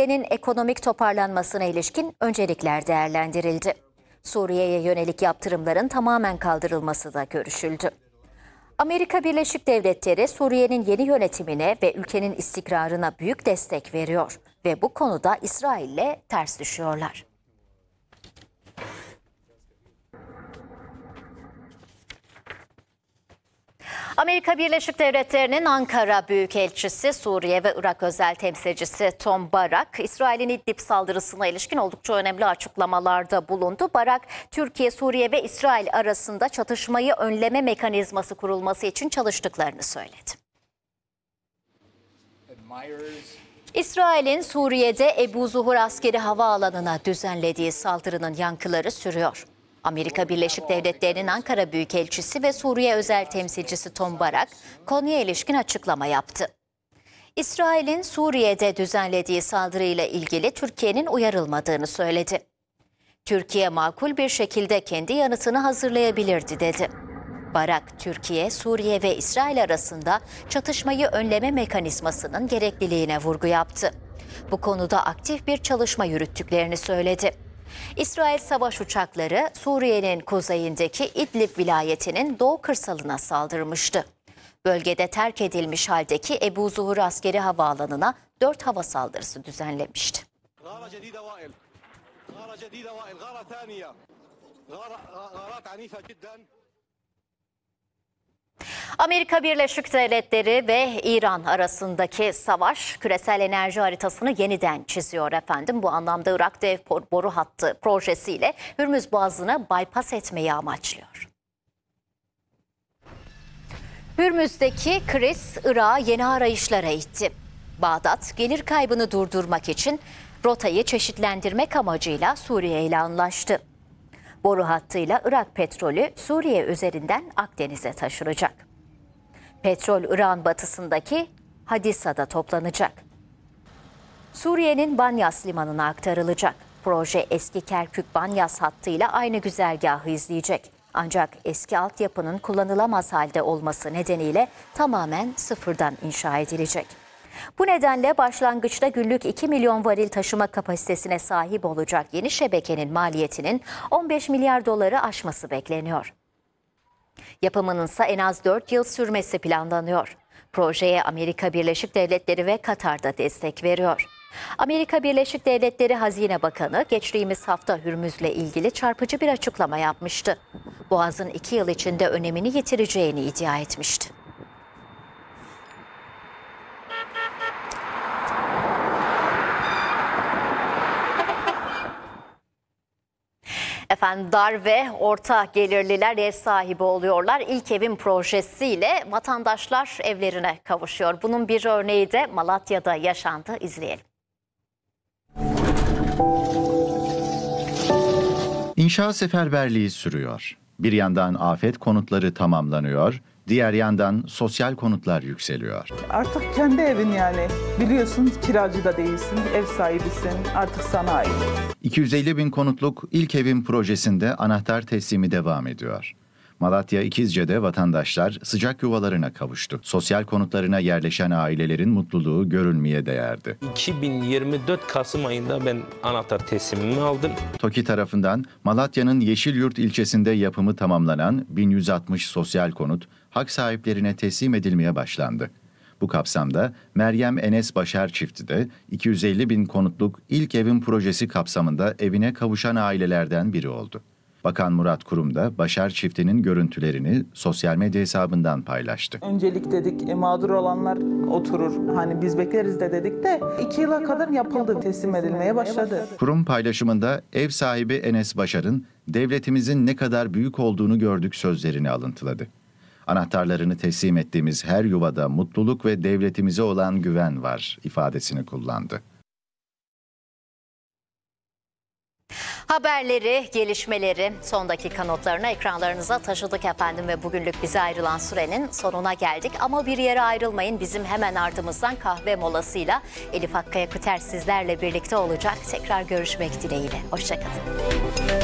Suriye'nin ekonomik toparlanmasına ilişkin öncelikler değerlendirildi. Suriye'ye yönelik yaptırımların tamamen kaldırılması da görüşüldü. Amerika Birleşik Devletleri Suriye'nin yeni yönetimine ve ülkenin istikrarına büyük destek veriyor ve bu konuda İsrail'le ters düşüyorlar. Amerika Birleşik Devletleri'nin Ankara Büyükelçisi, Suriye ve Irak özel temsilcisi Tom Barak, İsrail'in İdlib saldırısına ilişkin oldukça önemli açıklamalarda bulundu. Barak, Türkiye, Suriye ve İsrail arasında çatışmayı önleme mekanizması kurulması için çalıştıklarını söyledi. İsrail'in Suriye'de Ebu Zuhur askeri havaalanına düzenlediği saldırının yankıları sürüyor. Amerika Birleşik Devletleri'nin Ankara Büyükelçisi ve Suriye özel temsilcisi Tom Barak, konuya ilişkin açıklama yaptı. İsrail'in Suriye'de düzenlediği saldırıyla ilgili Türkiye'nin uyarılmadığını söyledi. Türkiye makul bir şekilde kendi yanıtını hazırlayabilirdi dedi. Barak, Türkiye, Suriye ve İsrail arasında çatışmayı önleme mekanizmasının gerekliliğine vurgu yaptı. Bu konuda aktif bir çalışma yürüttüklerini söyledi. İsrail savaş uçakları Suriye'nin kuzeyindeki İdlib vilayetinin doğu kırsalına saldırmıştı. Bölgede terk edilmiş haldeki Ebu Zuhur askeri havaalanına 4 hava saldırısı düzenlemişti. Amerika Birleşik Devletleri ve İran arasındaki savaş küresel enerji haritasını yeniden çiziyor efendim. Bu anlamda Irak Dev Boru Hattı projesiyle Hürmüz Boğazı'nı bypass etmeyi amaçlıyor. Hürmüz'deki kriz Irak'ı yeni arayışlara itti. Bağdat gelir kaybını durdurmak için rotayı çeşitlendirmek amacıyla Suriye ile anlaştı. Boru hattıyla Irak petrolü Suriye üzerinden Akdeniz'e taşınacak. Petrol Irak'ın batısındaki Hadisa'da toplanacak. Suriye'nin Banyas limanına aktarılacak. Proje eski Kerkük-Banyas hattıyla aynı güzergahı izleyecek. Ancak eski altyapının kullanılamaz halde olması nedeniyle tamamen sıfırdan inşa edilecek. Bu nedenle başlangıçta günlük 2 milyon varil taşıma kapasitesine sahip olacak yeni şebekenin maliyetinin 15 milyar doları aşması bekleniyor. Yapımının ise en az 4 yıl sürmesi planlanıyor. Projeye Amerika Birleşik Devletleri ve Katar'da destek veriyor. Amerika Birleşik Devletleri Hazine Bakanı geçtiğimiz hafta Hürmüz'le ilgili çarpıcı bir açıklama yapmıştı. Boğaz'ın 2 yıl içinde önemini yitireceğini iddia etmişti. Efendim, dar ve orta gelirliler ev sahibi oluyorlar. İlk Evim projesiyle vatandaşlar evlerine kavuşuyor. Bunun bir örneği de Malatya'da yaşandı. İzleyelim. İnşaat seferberliği sürüyor. Bir yandan afet konutları tamamlanıyor, diğer yandan sosyal konutlar yükseliyor. Artık kendi evin yani. Biliyorsun, kiracı da değilsin, ev sahibisin, artık sana ait. 250 bin konutluk İlk Evim projesinde anahtar teslimi devam ediyor. Malatya İkizce'de vatandaşlar sıcak yuvalarına kavuştu. Sosyal konutlarına yerleşen ailelerin mutluluğu görülmeye değerdi. 2024 Kasım ayında ben anahtar teslimimi aldım. TOKİ tarafından Malatya'nın Yeşilyurt ilçesinde yapımı tamamlanan 1160 sosyal konut hak sahiplerine teslim edilmeye başlandı. Bu kapsamda Meryem Enes Başar çifti de 250 bin konutluk İlk Evim projesi kapsamında evine kavuşan ailelerden biri oldu. Bakan Murat Kurum da Başar çiftinin görüntülerini sosyal medya hesabından paylaştı. Öncelik dedik, mağdur olanlar oturur. Hani biz bekleriz de dedik de 2 yıla kadar yapıldı, teslim edilmeye başladı. Kurum paylaşımında ev sahibi Enes Başar'ın devletimizin ne kadar büyük olduğunu gördük sözlerini alıntıladı. Anahtarlarını teslim ettiğimiz her yuvada mutluluk ve devletimize olan güven var ifadesini kullandı. Haberleri, gelişmeleri, son dakika notlarını ekranlarınıza taşıdık efendim ve bugünlük bize ayrılan sürenin sonuna geldik. Ama bir yere ayrılmayın, bizim hemen ardımızdan kahve molasıyla Elif Hakkaya Küter sizlerle birlikte olacak. Tekrar görüşmek dileğiyle. Hoşçakalın.